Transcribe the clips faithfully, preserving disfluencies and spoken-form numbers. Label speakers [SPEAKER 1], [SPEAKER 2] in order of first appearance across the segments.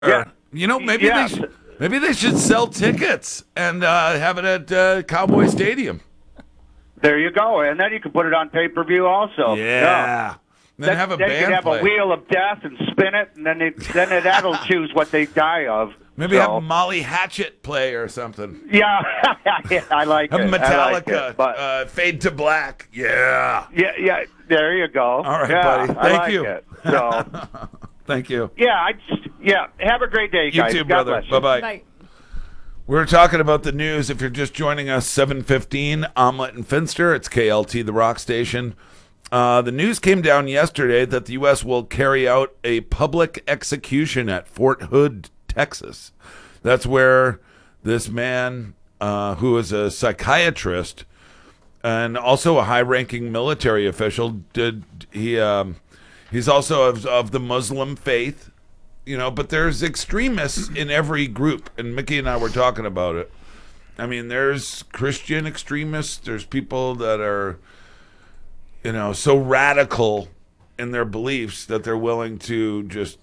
[SPEAKER 1] Yeah.
[SPEAKER 2] You know, maybe
[SPEAKER 1] Yeah.
[SPEAKER 2] they should, maybe they should sell tickets and uh, have it at uh, Cowboy Stadium.
[SPEAKER 1] There you go, and then you can put it on pay per view also.
[SPEAKER 2] Yeah. Then
[SPEAKER 1] Then,
[SPEAKER 2] have a
[SPEAKER 1] then you
[SPEAKER 2] band
[SPEAKER 1] can have
[SPEAKER 2] play.
[SPEAKER 1] a wheel of death and spin it, and then they, then that'll choose what they die of.
[SPEAKER 2] Maybe
[SPEAKER 1] So,
[SPEAKER 2] have Molly Hatchet play or something.
[SPEAKER 1] yeah, I like
[SPEAKER 2] Have
[SPEAKER 1] it.
[SPEAKER 2] Metallica
[SPEAKER 1] I like it, but
[SPEAKER 2] uh, Fade to Black. Yeah.
[SPEAKER 1] yeah, yeah, there you go.
[SPEAKER 2] All right,
[SPEAKER 1] yeah,
[SPEAKER 2] buddy.
[SPEAKER 1] I
[SPEAKER 2] Thank
[SPEAKER 1] like
[SPEAKER 2] you.
[SPEAKER 1] It. So
[SPEAKER 2] Thank you.
[SPEAKER 1] yeah, I just yeah. Have a great day,
[SPEAKER 2] You
[SPEAKER 1] guys.
[SPEAKER 2] too,
[SPEAKER 1] God
[SPEAKER 2] brother.
[SPEAKER 1] bless you.
[SPEAKER 2] Bye-bye.
[SPEAKER 3] Bye.
[SPEAKER 2] We're talking about the news. If you're just joining us, seven fifteen, Omelette and Finster. It's K L T, the rock station. Uh, the news came down yesterday that the U S will carry out a public execution at Fort Hood, Texas. That's where this man, uh, who is a psychiatrist and also a high-ranking military official, did he? Um, he's also of, of the Muslim faith. You know, but there's extremists in every group, and Mickey and I were talking about it. I mean, there's Christian extremists, there's people that are, you know, so radical in their beliefs that they're willing to just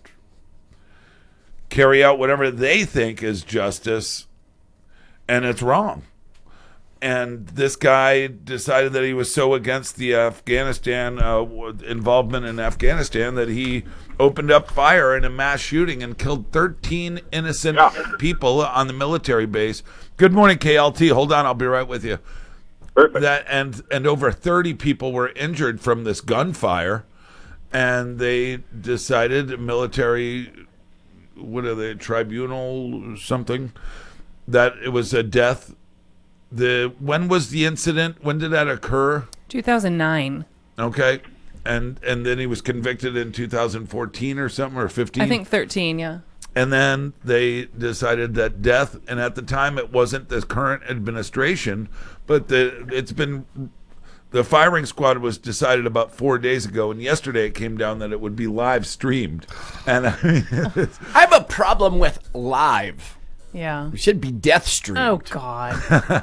[SPEAKER 2] carry out whatever they think is justice, and it's wrong. And this guy decided that he was so against the Afghanistan uh, involvement in Afghanistan that he opened up fire in a mass shooting and killed thirteen innocent
[SPEAKER 4] Yeah.
[SPEAKER 2] people on the military base. Good morning, K L T. Hold on, I'll be right with you.
[SPEAKER 4] Perfect.
[SPEAKER 2] That and and over thirty people were injured from this gunfire, and they decided military, what are they, tribunal or something, that it was a death. The when was the incident? When did that occur?
[SPEAKER 3] two thousand nine.
[SPEAKER 2] Okay, and and then he was convicted in two thousand fourteen or something, or fifteen.
[SPEAKER 3] I think thirteen, yeah.
[SPEAKER 2] And then they decided that death, and at the time it wasn't the current administration, but the it's been the firing squad was decided about four days ago, and yesterday it came down that it would be live streamed. And I mean,
[SPEAKER 5] I have a problem with live.
[SPEAKER 3] Yeah.
[SPEAKER 5] It should be death streamed.
[SPEAKER 3] Oh, God.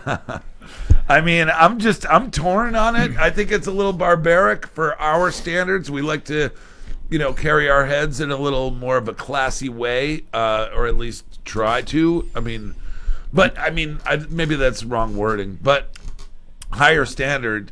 [SPEAKER 2] I mean, I'm just I'm torn on it. I think it's a little barbaric for our standards. We like to, you know, carry our heads in a little more of a classy way, uh, or at least try to. I mean, but I mean, I, maybe that's wrong wording, but higher standard.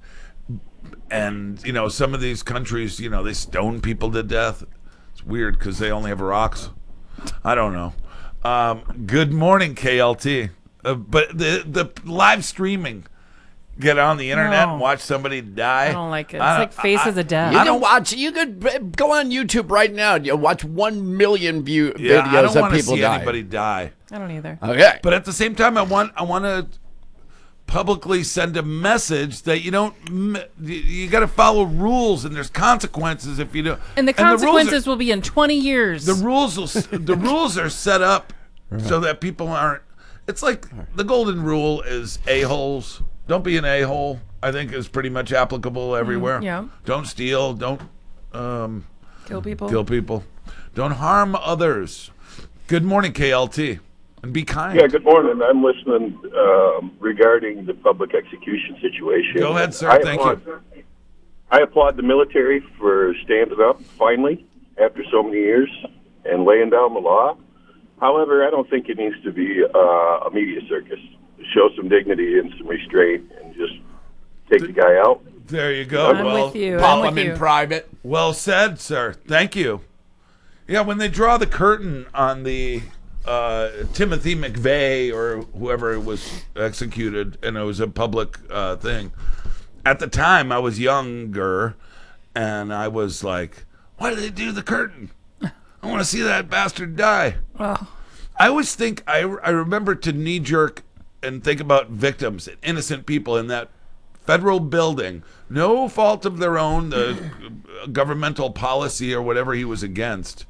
[SPEAKER 2] And you know, some of these countries, you know, they stone people to death. It's weird because they only have rocks. I don't know. Um, good morning, K L T. Uh, but the the live streaming, get on the internet
[SPEAKER 3] No.
[SPEAKER 2] and watch somebody die.
[SPEAKER 3] I don't like it. It's
[SPEAKER 2] I don't-
[SPEAKER 3] like Faces
[SPEAKER 2] I-
[SPEAKER 3] of Death.
[SPEAKER 5] You
[SPEAKER 2] I
[SPEAKER 5] can
[SPEAKER 2] don't-
[SPEAKER 5] watch. You could go on YouTube right now. You watch one million view
[SPEAKER 2] Yeah, I
[SPEAKER 5] videos
[SPEAKER 2] don't
[SPEAKER 5] of
[SPEAKER 2] want to
[SPEAKER 5] people
[SPEAKER 2] see
[SPEAKER 5] die.
[SPEAKER 2] anybody die.
[SPEAKER 3] I don't either.
[SPEAKER 5] Okay,
[SPEAKER 2] But at the same time, I want I want to publicly send a message that you don't m- you, you got to follow rules, and there's consequences if you don't.
[SPEAKER 3] And the
[SPEAKER 2] rules are-
[SPEAKER 3] consequences will be in twenty years.
[SPEAKER 2] The rules will, s- the rules are set up so that people aren't. It's like the golden rule is a-holes. Don't be an a-hole. I think is pretty much applicable everywhere.
[SPEAKER 3] yeah.
[SPEAKER 2] Don't steal. Don't um,
[SPEAKER 3] Kill people.
[SPEAKER 2] kill people. Don't harm others. Good morning, K L T, and be kind.
[SPEAKER 4] Yeah, good morning. I'm listening um, regarding the public execution situation.
[SPEAKER 2] Go ahead, sir.
[SPEAKER 4] I
[SPEAKER 2] Thank
[SPEAKER 4] applaud,
[SPEAKER 2] you.
[SPEAKER 4] I applaud the military for standing up finally after so many years and laying down the law. However, I don't think it needs to be uh, a media circus. Show some dignity and some restraint and just take the guy out.
[SPEAKER 2] There you go.
[SPEAKER 3] I'm
[SPEAKER 2] well,
[SPEAKER 3] with you.
[SPEAKER 5] pop
[SPEAKER 3] I'm
[SPEAKER 5] them
[SPEAKER 3] with
[SPEAKER 5] in
[SPEAKER 3] you.
[SPEAKER 5] private.
[SPEAKER 2] well said, sir. Thank you. Yeah, when they draw the curtain on the uh, Timothy McVeigh or whoever was executed, and it was a public uh, thing. At the time, I was younger, and I was like, "Why do they do the curtain? I want to see that bastard die."
[SPEAKER 3] Oh,
[SPEAKER 2] I always think I I remember to knee jerk and think about victims and innocent people in that federal building, no fault of their own, the governmental policy or whatever he was against.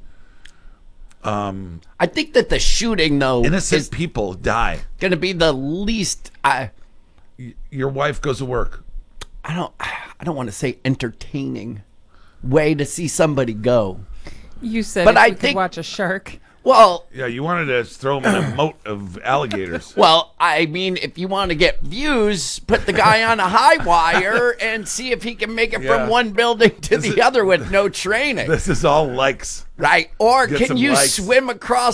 [SPEAKER 2] Um,
[SPEAKER 5] I think that the shooting though
[SPEAKER 2] innocent
[SPEAKER 5] is
[SPEAKER 2] people die.
[SPEAKER 5] going to be the least. I
[SPEAKER 2] Y- Your wife goes to work.
[SPEAKER 5] I don't. I don't want to say entertaining way to see somebody go.
[SPEAKER 3] you said
[SPEAKER 5] But
[SPEAKER 3] if
[SPEAKER 5] I
[SPEAKER 3] we could
[SPEAKER 5] think-
[SPEAKER 3] watch a shark.
[SPEAKER 5] Well,
[SPEAKER 2] Yeah, you wanted to throw him in a moat of alligators.
[SPEAKER 5] well, I mean, if you want to get views, put the guy on a high wire and see if he can make it
[SPEAKER 2] Yeah.
[SPEAKER 5] from one building to
[SPEAKER 2] This
[SPEAKER 5] the
[SPEAKER 2] is-
[SPEAKER 5] other with no training.
[SPEAKER 2] This is all likes.
[SPEAKER 5] Right. Or
[SPEAKER 2] Get
[SPEAKER 5] can
[SPEAKER 2] some
[SPEAKER 5] you
[SPEAKER 2] likes.
[SPEAKER 5] swim across